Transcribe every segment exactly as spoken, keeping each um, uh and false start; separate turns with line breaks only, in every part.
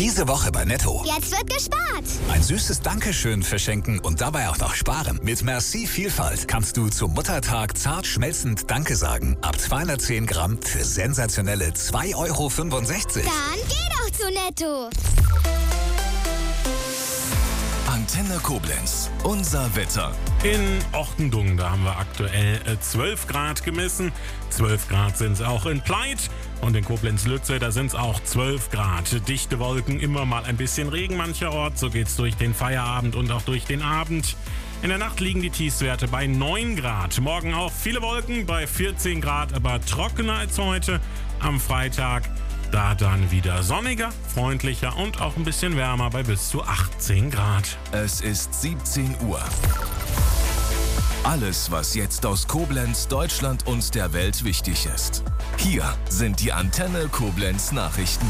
Diese Woche bei Netto.
Jetzt wird gespart.
Ein süßes Dankeschön verschenken und dabei auch noch sparen. Mit Merci Vielfalt kannst du zum Muttertag zart schmelzend Danke sagen. Ab zweihundertzehn Gramm für sensationelle zwei Euro fünfundsechzig.
Dann geh doch zu Netto.
Antenne Koblenz, unser Wetter.
In Ortendung, da haben wir aktuell zwölf Grad gemessen. zwölf Grad sind es auch in Pleit. Und in Koblenz-Lütze, da sind es auch zwölf Grad. Dichte Wolken, immer mal ein bisschen Regen mancherorts. So geht's durch den Feierabend und auch durch den Abend. In der Nacht liegen die Tiefstwerte bei neun Grad. Morgen auch viele Wolken bei vierzehn Grad, aber trockener als heute. Am Freitag da dann wieder sonniger, freundlicher und auch ein bisschen wärmer bei bis zu achtzehn Grad.
Es ist siebzehn Uhr. Alles, was jetzt aus Koblenz, Deutschland und der Welt wichtig ist. Hier sind die Antenne Koblenz Nachrichten.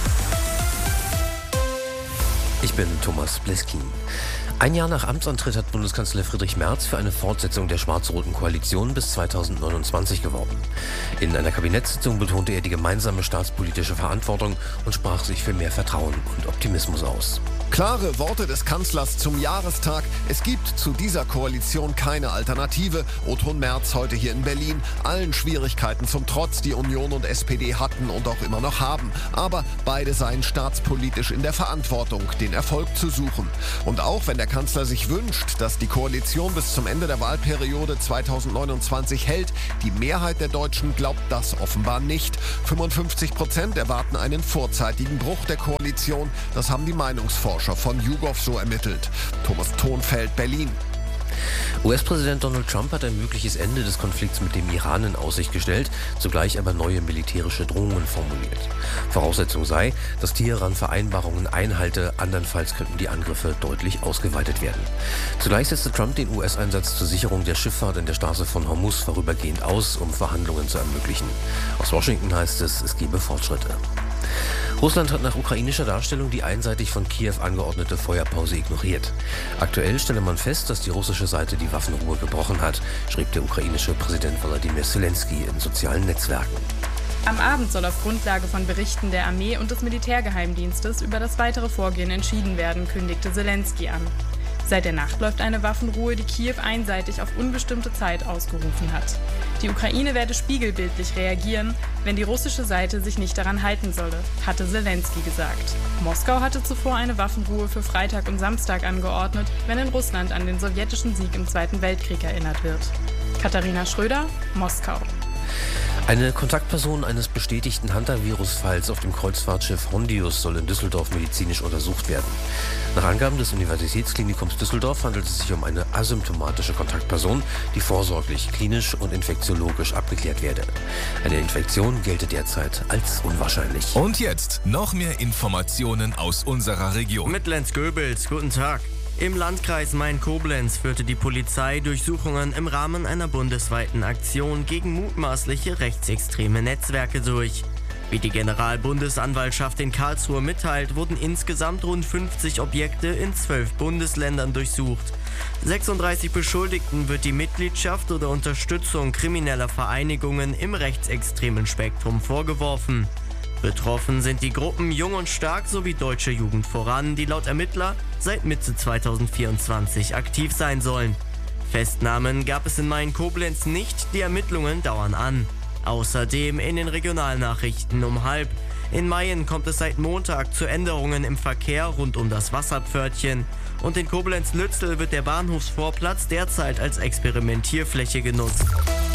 Ich bin Thomas Bleskin. Ein Jahr nach Amtsantritt hat Bundeskanzler Friedrich Merz für eine Fortsetzung der schwarz-roten Koalition bis zweitausendneunundzwanzig geworben. In einer Kabinettssitzung betonte er die gemeinsame staatspolitische Verantwortung und sprach sich für mehr Vertrauen und Optimismus aus.
Klare Worte des Kanzlers zum Jahrestag. Es gibt zu dieser Koalition keine Alternative. O-Ton Merz heute hier in Berlin. Allen Schwierigkeiten zum Trotz, die Union und S P D hatten und auch immer noch haben. Aber beide seien staatspolitisch in der Verantwortung, den Erfolg zu suchen. Und auch wenn der Kanzler sich wünscht, dass die Koalition bis zum Ende der Wahlperiode zweitausendneunundzwanzig hält, die Mehrheit der Deutschen glaubt das offenbar nicht. fünfundfünfzig Prozent erwarten einen vorzeitigen Bruch der Koalition. Das haben die Meinungsforscher von YouGov so ermittelt. Thomas Thonfeld, Berlin.
U S-Präsident Donald Trump hat ein mögliches Ende des Konflikts mit dem Iran in Aussicht gestellt, zugleich aber neue militärische Drohungen formuliert. Voraussetzung sei, dass Teheran Vereinbarungen einhalte, andernfalls könnten die Angriffe deutlich ausgeweitet werden. Zugleich setzte Trump den U S-Einsatz zur Sicherung der Schifffahrt in der Straße von Hormuz vorübergehend aus, um Verhandlungen zu ermöglichen. Aus Washington heißt es, es gebe Fortschritte. Russland hat nach ukrainischer Darstellung die einseitig von Kiew angeordnete Feuerpause ignoriert. Aktuell stelle man fest, dass die russische Seite die Waffenruhe gebrochen hat, schrieb der ukrainische Präsident Volodymyr Zelensky in sozialen Netzwerken.
Am Abend soll auf Grundlage von Berichten der Armee und des Militärgeheimdienstes über das weitere Vorgehen entschieden werden, kündigte Zelensky an. Seit der Nacht läuft eine Waffenruhe, die Kiew einseitig auf unbestimmte Zeit ausgerufen hat. Die Ukraine werde spiegelbildlich reagieren, wenn die russische Seite sich nicht daran halten solle, hatte Zelensky gesagt. Moskau hatte zuvor eine Waffenruhe für Freitag und Samstag angeordnet, wenn in Russland an den sowjetischen Sieg im Zweiten Weltkrieg erinnert wird. Katharina Schröder, Moskau.
Eine Kontaktperson eines bestätigten Hunter-Virus-Falls auf dem Kreuzfahrtschiff Hondius soll in Düsseldorf medizinisch untersucht werden. Nach Angaben des Universitätsklinikums Düsseldorf handelt es sich um eine asymptomatische Kontaktperson, die vorsorglich klinisch und infektiologisch abgeklärt werde. Eine Infektion gelte derzeit als unwahrscheinlich.
Und jetzt noch mehr Informationen aus unserer Region.
Mit Lenz Goebels, guten Tag. Im Landkreis Main-Koblenz führte die Polizei Durchsuchungen im Rahmen einer bundesweiten Aktion gegen mutmaßliche rechtsextreme Netzwerke durch. Wie die Generalbundesanwaltschaft in Karlsruhe mitteilt, wurden insgesamt rund fünfzig Objekte in zwölf Bundesländern durchsucht. sechsunddreißig Beschuldigten wird die Mitgliedschaft oder Unterstützung krimineller Vereinigungen im rechtsextremen Spektrum vorgeworfen. Betroffen sind die Gruppen Jung und Stark sowie Deutsche Jugend voran, die laut Ermittler seit Mitte zweitausendvierundzwanzig aktiv sein sollen. Festnahmen gab es in Main-Koblenz nicht, die Ermittlungen dauern an. Außerdem in den Regionalnachrichten um halb. In Mayen kommt es seit Montag zu Änderungen im Verkehr rund um das Wasserpförtchen. Und in Koblenz-Lützel wird der Bahnhofsvorplatz derzeit als Experimentierfläche genutzt.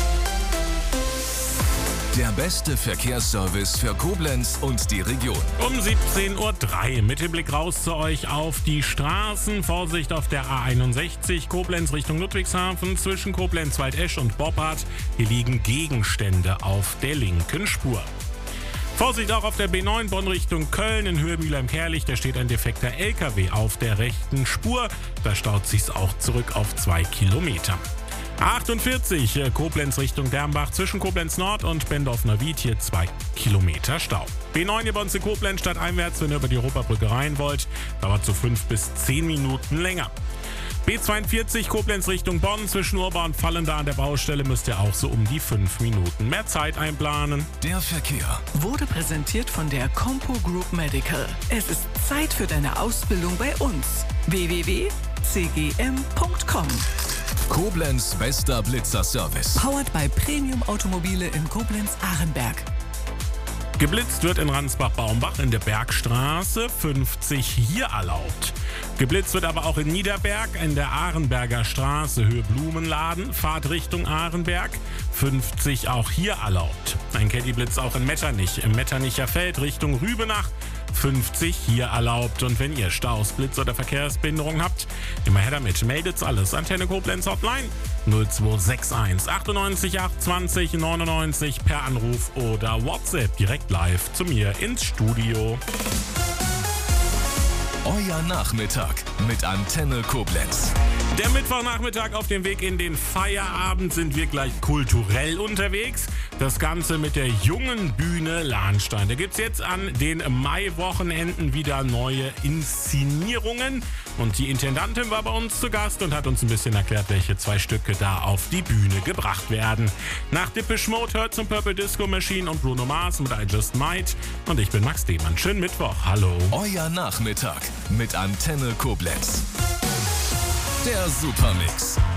Der beste Verkehrsservice für Koblenz und die Region.
Um siebzehn Uhr drei mit dem Blick raus zu euch auf die Straßen. Vorsicht auf der A einundsechzig, Koblenz Richtung Ludwigshafen, zwischen Koblenz, Waldesch und Boppard. Hier liegen Gegenstände auf der linken Spur. Vorsicht auch auf der B neun Bonn Richtung Köln in Höhe Mülheim-Kerlich. Da steht ein defekter L K W auf der rechten Spur. Da staut sich's auch zurück auf zwei Kilometer. achtundvierzig, Koblenz Richtung Dernbach, zwischen Koblenz Nord und Bendorf-Neuwied, hier zwei Kilometer Stau. B neun hier bei uns in Koblenz stadteinwärts, wenn ihr über die Europabrücke rein wollt, dauert so fünf bis zehn Minuten länger. B zweiundvierzig Koblenz Richtung Bonn zwischen Urba und Fallenda an der Baustelle müsst ihr auch so um die fünf Minuten mehr Zeit einplanen.
Der Verkehr
wurde präsentiert von der Compo Group Medical. Es ist Zeit für deine Ausbildung bei uns. w w w punkt c g m punkt com.
Koblenz bester Blitzer-Service.
Powered by Premium Automobile in Koblenz-Ahrenberg.
Geblitzt wird in Ransbach-Baumbach in der Bergstraße, fünfzig hier erlaubt. Geblitzt wird aber auch in Niederberg in der Ahrenberger Straße, Höhe Blumenladen, Fahrt Richtung Ahrenberg, fünfzig auch hier erlaubt. Ein Caddy-Blitz auch in Metternich, im Metternicher Feld Richtung Rübenach, fünfzig hier erlaubt. Und wenn ihr Staus, Blitz oder Verkehrsbehinderung habt, immer her damit. Meldet's alles. Antenne Koblenz Hotline null zwei sechs eins achtundneunzig achtundzwanzig neunundneunzig per Anruf oder WhatsApp direkt live zu mir ins Studio.
Euer Nachmittag mit Antenne Koblenz.
Der Mittwochnachmittag auf dem Weg in den Feierabend sind wir gleich kulturell unterwegs. Das Ganze mit der jungen Bühne Lahnstein. Da gibt es jetzt an den Maiwochenenden wieder neue Inszenierungen. Und die Intendantin war bei uns zu Gast und hat uns ein bisschen erklärt, welche zwei Stücke da auf die Bühne gebracht werden. Nach Depeche Mode hört zum Purple Disco Machine und Bruno Mars mit I Just Might. Und ich bin Max Demann. Schönen Mittwoch. Hallo.
Euer Nachmittag mit Antenne Koblenz. Der Supermix.